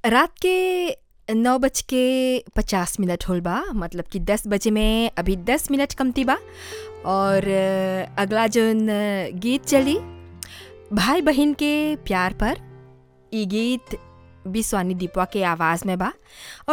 रात के 9:50 होल बा, मतलब कि 10 बजे में अभी 10 मिनट कमती बा। और अगला जौन गीत चली भाई बहन के प्यार पर, ई गीत बिस्वानी दीपवा के आवाज़ में बा।